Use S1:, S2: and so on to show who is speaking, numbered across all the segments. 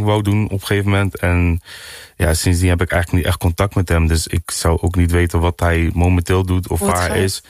S1: wou doen op een gegeven moment. En ja, sindsdien heb ik eigenlijk niet echt contact met hem. Dus ik zou ook niet weten wat hij momenteel doet of waar hij is.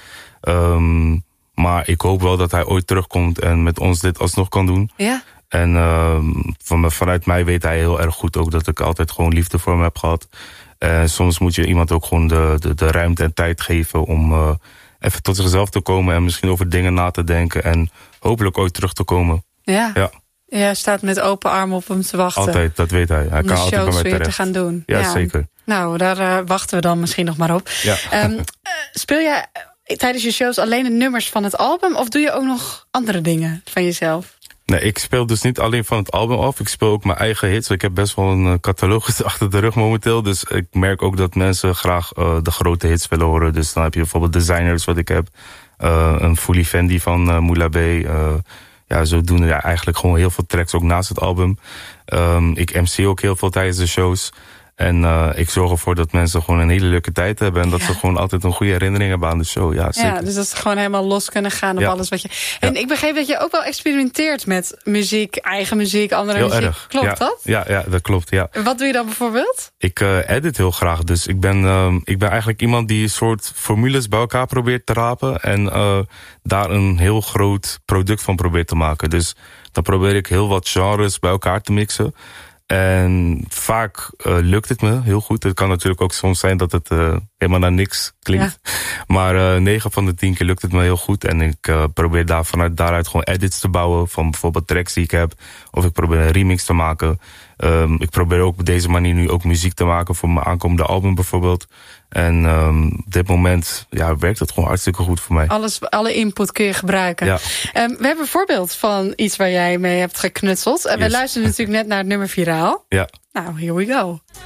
S1: Maar ik hoop wel dat hij ooit terugkomt en met ons dit alsnog kan doen.
S2: Ja.
S1: En vanuit mij weet hij heel erg goed ook dat ik altijd gewoon liefde voor hem heb gehad. En soms moet je iemand ook gewoon de ruimte en tijd geven om even tot zichzelf te komen en misschien over dingen na te denken en hopelijk ooit terug te komen.
S2: Ja. Ja, staat met open armen op hem te wachten.
S1: Altijd, dat weet hij. Hij kan altijd bij mij terecht.
S2: weer te gaan doen.
S1: Ja, zeker.
S2: Nou, daar wachten we dan misschien nog maar op.
S1: Ja.
S2: Speel jij tijdens je shows alleen de nummers van het album of doe je ook nog andere dingen van jezelf?
S1: Nee, ik speel dus niet alleen van het album af. Ik speel ook mijn eigen hits. Ik heb best wel een catalogus achter de rug momenteel. Dus ik merk ook dat mensen graag de grote hits willen horen. Dus dan heb je bijvoorbeeld Designers wat ik heb. Een Fully Fendi van Moula B. Ja, zodoende eigenlijk gewoon heel veel tracks ook naast het album. Ik MC ook heel veel tijdens de shows. En ik zorg ervoor dat mensen gewoon een hele leuke tijd hebben. En dat ze gewoon altijd een goede herinnering hebben aan de show. Ja, zeker.
S2: Ja, dus dat ze gewoon helemaal los kunnen gaan op alles wat je... En ik begreep dat je ook wel experimenteert met muziek, eigen muziek, andere
S1: heel
S2: muziek.
S1: Erg.
S2: Klopt dat?
S1: Ja, dat klopt, ja.
S2: Wat doe je dan bijvoorbeeld?
S1: Ik edit heel graag. Dus ik ben eigenlijk iemand die een soort formules bij elkaar probeert te rapen. En daar een heel groot product van probeert te maken. Dus dan probeer ik heel wat genres bij elkaar te mixen. En vaak lukt het me heel goed. Het kan natuurlijk ook soms zijn dat het helemaal naar niks klinkt. Ja. Maar 9 van de 10 keer lukt het me heel goed. En ik probeer vanuit daaruit gewoon edits te bouwen van bijvoorbeeld tracks die ik heb. Of ik probeer een remix te maken. Ik probeer ook op deze manier nu ook muziek te maken voor mijn aankomende album bijvoorbeeld. En op dit moment werkt het gewoon hartstikke goed voor mij.
S2: Alle input kun je gebruiken. Ja. We hebben een voorbeeld van iets waar jij mee hebt geknutseld. En we luisteren natuurlijk net naar het nummer Viraal.
S1: Ja.
S2: Nou, here we go.